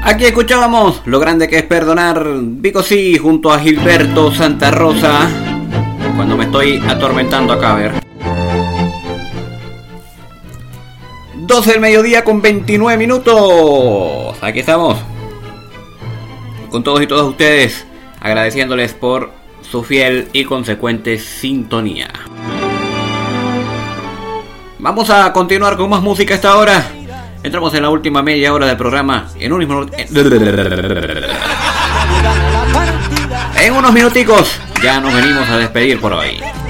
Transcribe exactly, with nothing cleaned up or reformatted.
Aquí escuchábamos Lo grande que es perdonar, Vico sí, junto a Gilberto Santa Rosa. Cuando me estoy atormentando acá, a ver. doce del mediodía con veintinueve minutos. Aquí estamos. Con todos y todas ustedes, agradeciéndoles por su fiel y consecuente sintonía. Vamos a continuar con más música a esta hora. Entramos en la última media hora del programa. En un mismo... En unos minuticos ya nos venimos a despedir por hoy.